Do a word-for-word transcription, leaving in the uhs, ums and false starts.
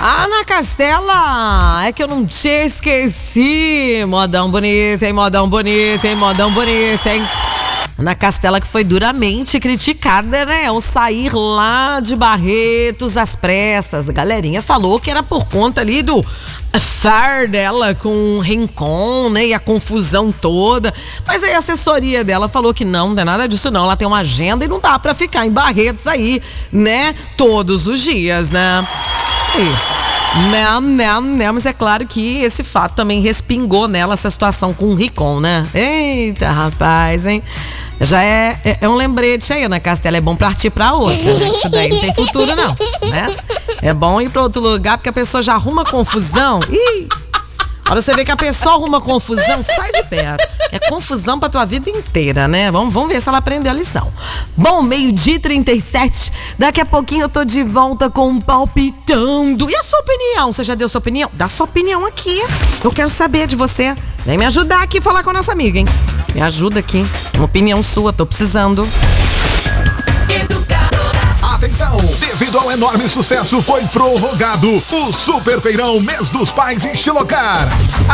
Ana Castela, é que eu não te esqueci. Modão bonito, hein? Modão bonito, hein? Modão bonito, hein? Ana Castela, que foi duramente criticada, né? Ao sair lá de Barretos às pressas. A galerinha falou que era por conta ali do affair dela com o Rincon, né? E a confusão toda. Mas aí a assessoria dela falou que não, não é nada disso não. Ela tem uma agenda e não dá pra ficar em Barretos aí, né? Todos os dias, né? E... Não, não, não, mas é claro que esse fato também respingou nela, essa situação com o Rincon, né? Eita, rapaz, hein? Já é, é, é um lembrete aí, Ana Castela, é bom partir pra outra, né? Isso daí não tem futuro não, né? É bom ir pra outro lugar, porque a pessoa já arruma confusão. Ih! Olha, você vê que a pessoa arruma confusão, sai de perto. É confusão pra tua vida inteira, né? Vamos, vamos ver se ela aprendeu a lição. Bom, meio-dia e trinta e sete. Daqui a pouquinho eu tô de volta com um Palpitando. E a sua opinião? Você já deu sua opinião? Dá sua opinião aqui. Eu quero saber de você. Vem me ajudar aqui a falar com a nossa amiga, hein? Me ajuda aqui. Uma opinião sua, tô precisando. Atenção! Devido ao enorme sucesso, foi prorrogado o Super Feirão Mês dos Pais em Xilocar.